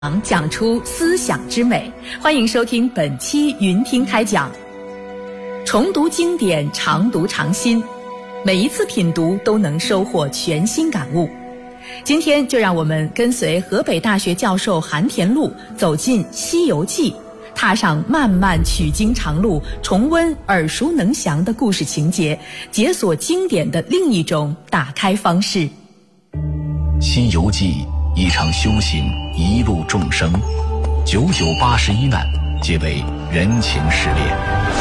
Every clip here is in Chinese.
讲出思想之美，欢迎收听本期云听开讲。重读经典，常读常新，每一次品读都能收获全新感悟。今天就让我们跟随河北大学教授韩田禄走进《西游记》，踏上漫漫取经长路，重温耳熟能详的故事情节，解锁经典的另一种打开方式。《 西游记》一场修行，一路众生，九九八十一难，皆为人情失恋。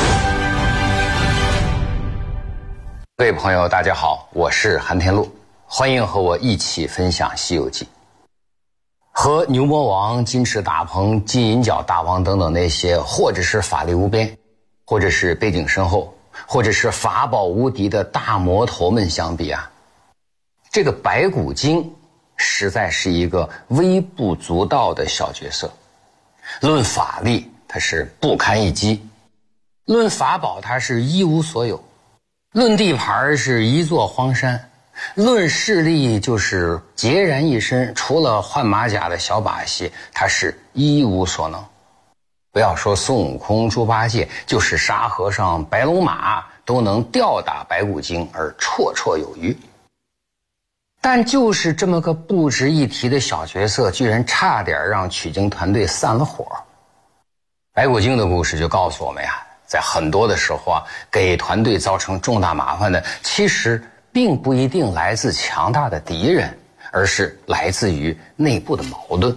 各位朋友大家好，我是韩田禄，欢迎和我一起分享《西游记》。和牛魔王、金翅大鹏、金银角大王等等那些或者是法力无边，或者是背景深厚，或者是法宝无敌的大魔头们相比啊，这个白骨精实在是一个微不足道的小角色。论法力他是不堪一击，论法宝他是一无所有，论地盘是一座荒山，论势力就是孑然一身，除了换马甲的小把戏他是一无所能。不要说孙悟空、猪八戒，就是沙和尚、白龙马都能吊打白骨精而绰绰有余。但就是这么个不值一提的小角色，居然差点让取经团队散了伙。白骨精的故事就告诉我们呀，在很多的时候啊，给团队造成重大麻烦的，其实并不一定来自强大的敌人，而是来自于内部的矛盾。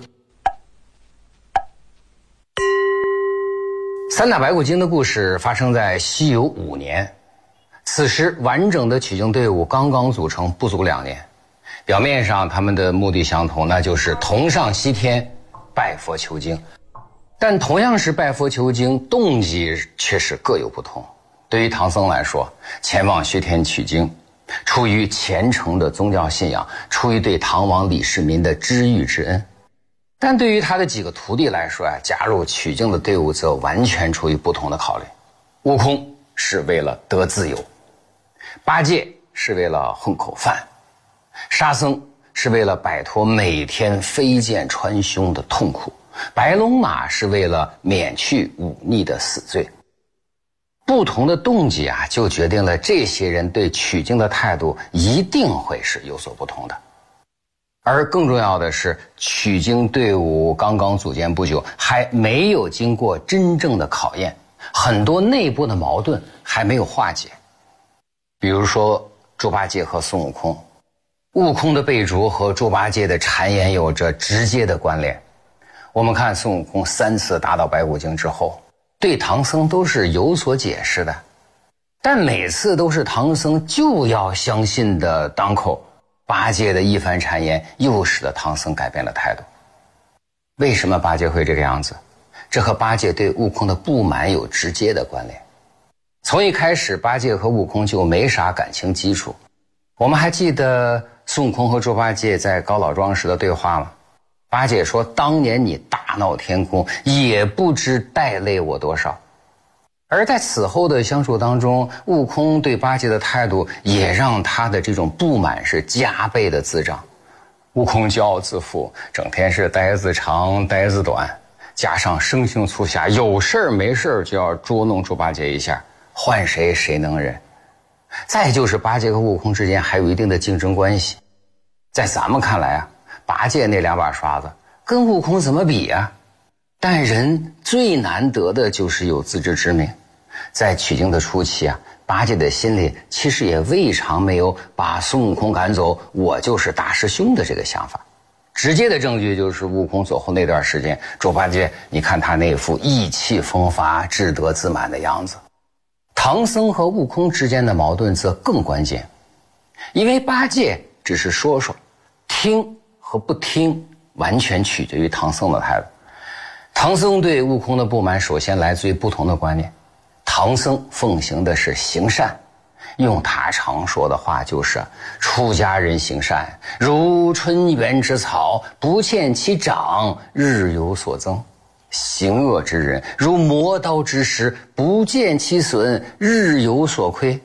三打白骨精的故事发生在西游5年，此时完整的取经队伍刚刚组成，不足2年。表面上他们的目的相同，那就是同上西天拜佛求经，但同样是拜佛求经，动机却是各有不同。对于唐僧来说，前往西天取经出于虔诚的宗教信仰，出于对唐王李世民的知遇之恩。但对于他的几个徒弟来说加入取经的队伍则完全出于不同的考虑。悟空是为了得自由，八戒是为了混口饭，沙僧是为了摆脱每天飞剑穿胸的痛苦，白龙马是为了免去忤逆的死罪。不同的动机就决定了这些人对取经的态度一定会是有所不同的。而更重要的是，取经队伍刚刚组建不久，还没有经过真正的考验，很多内部的矛盾还没有化解。比如说猪八戒和孙悟空，悟空的被逐和猪八戒的谗言有着直接的关联。我们看孙悟空3次打倒白骨精之后，对唐僧都是有所解释的，但每次都是唐僧就要相信的当口，八戒的一番谗言又使得唐僧改变了态度。为什么八戒会这个样子？这和八戒对悟空的不满有直接的关联。从一开始，八戒和悟空就没啥感情基础。我们还记得孙悟空和猪八戒在高老庄时的对话吗？八戒说，当年你大闹天宫，也不知带累我多少。而在此后的相处当中，悟空对八戒的态度也让他的这种不满是加倍的滋长。悟空骄傲自负，整天是呆子长呆子短，加上生性粗狭，有事儿没事儿就要捉弄猪八戒一下，换谁谁能忍。再就是八戒和悟空之间还有一定的竞争关系。在咱们看来八戒那2把刷子跟悟空怎么比但人最难得的就是有自知之明。在取经的初期八戒的心里其实也未尝没有把孙悟空赶走，我就是大师兄的这个想法。直接的证据就是悟空走后那段时间，猪八戒你看他那副意气风发、志得自满的样子。唐僧和悟空之间的矛盾则更关键，因为八戒只是说说，听和不听完全取决于唐僧的态度。唐僧对悟空的不满首先来自于不同的观念。唐僧奉行的是行善，用他常说的话就是出家人行善如春园之草，不见其长，日有所增。行恶之人如磨刀之石，不见其损，日有所亏。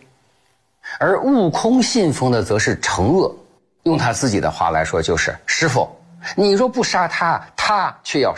而悟空信奉的则是惩恶，用他自己的话来说就是，师父， 你若不杀他，他却要